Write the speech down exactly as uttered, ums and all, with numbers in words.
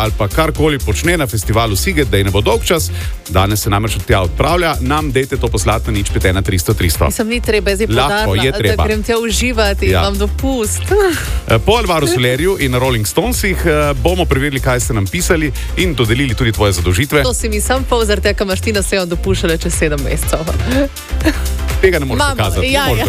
ali pa karkoli počne na festivalu Siget, da ji ne bo dolg čas, danes se namreč od tja odpravlja, nam dejte to poslati na nič pet ena tristo tristo. Mislim, ni treba, zdaj podarila, da grem tja uživati, ja. Imam dopust. Po Alvaru Solerju in Rolling Stonesih bomo preverili, kaj ste nam pisali in dodelili tudi tvoje zadolžitve. To si mi sam pol, zaradi tega, ker imaš ti na sejo dopuščale čez sedem mesecev. Tega ne moreš pokazati. Ja, ja.